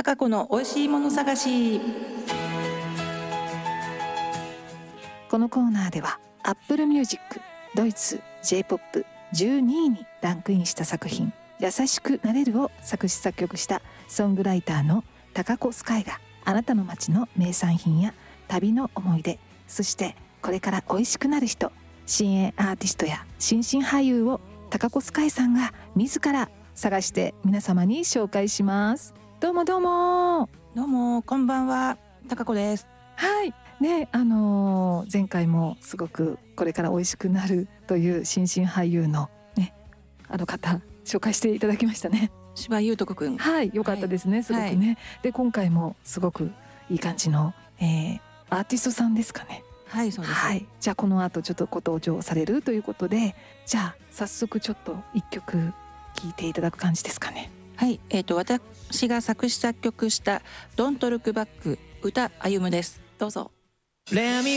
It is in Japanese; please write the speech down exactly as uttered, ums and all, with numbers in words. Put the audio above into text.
高子の美味しいもの探し。 このコーナーでは Apple Music ドイツ ジェイポップじゅうにいにランクインした作品優しくなれるを作詞作曲したソングライターの高子スカイがあなたの街の名産品や旅の思い出、そしてこれから美味しくなる人、新鋭アーティストや新進俳優を高子スカイさんが自ら探して皆様に紹介します。どうもどうもどうもこんばんは、高子です。 はいね、あのー、前回もすごくこれから美味しくなるという新進俳優のね、あの方紹介していただきましたね。 柴裕斗くん。 はい、良かったですね、はい、すごくね、はい、で今回もすごくいい感じの、えー、アーティストさんですかね。 はい、そうです、はい、 じゃあこの後ちょっとご登場されるということで、じゃあ早速ちょっと一曲聴いていただく感じですかね。 はい、えーと私が作詞作曲した Don't Look Back 歌歩むです。どうぞ。